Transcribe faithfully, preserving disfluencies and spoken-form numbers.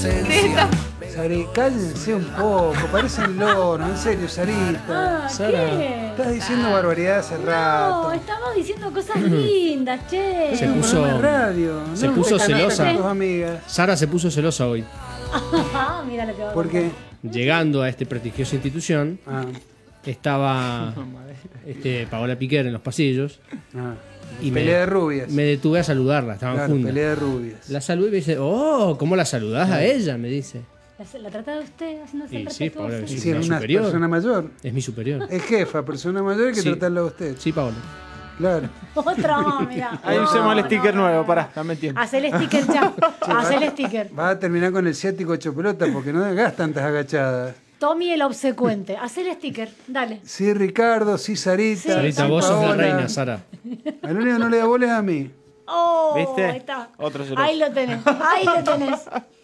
inocencia. Sari, cállense un poco, parecen loros, en serio, Sarita. Ah, Sara, ¿qué? estás diciendo barbaridades hace No, rato. estamos diciendo cosas lindas, che. Se Es un puso- programa de radio, se no puso te canales celosa. con tus amigas. Sara se puso celosa hoy. Ah, mira lo que va a ¿Por qué? contar. Llegando a esta prestigiosa institución, Ah, estaba este, Paola Piquer en los pasillos ah. y me, Pelea de rubias. me detuve a saludarla, estaban Claro, juntas. pelea de rubias. La saludé y me dice, oh, ¿cómo la saludás a ella? Me dice. ¿La, la trata de usted haciéndose Y el sí, Paola, respetuoso? sí. Si es una una superior. persona mayor. Es mi superior. Es jefa, persona mayor, hay que Sí. tratarla a usted. Sí, Paola. Claro. Otra más, mira. Ahí No, usemos el no, sticker no, nuevo, no. pará, está metiendo. Haz el sticker ya. Haz el sticker. Va a terminar con el ciático hecho pelota porque no hagas tantas agachadas. Tommy el obsecuente. Haz el sticker. Dale. Sí, Ricardo, sí, Sarita. Sí, Sarita, sí, vos sos la Paola. reina, Sara. Al único que no le da bola es a mí. Oh, ¿Viste? ahí está. Otro celoso. Ahí lo tenés. Ahí lo tenés.